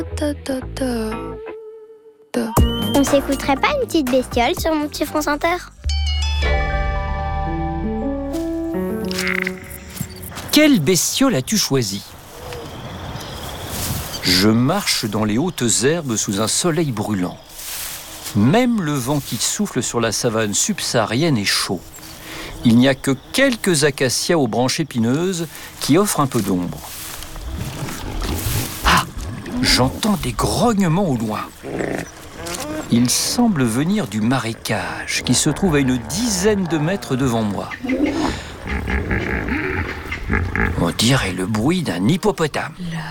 On s'écouterait pas une petite bestiole sur mon petit France Inter? Quelle bestiole as-tu choisi? Je marche dans les hautes herbes sous un soleil brûlant. Même le vent qui souffle sur la savane subsaharienne est chaud. Il n'y a que quelques acacias aux branches épineuses qui offrent un peu d'ombre. Ah! J'entends des grognements au loin. Ils semblent venir du marécage qui se trouve à une dizaine de mètres devant moi. On dirait le bruit d'un hippopotame.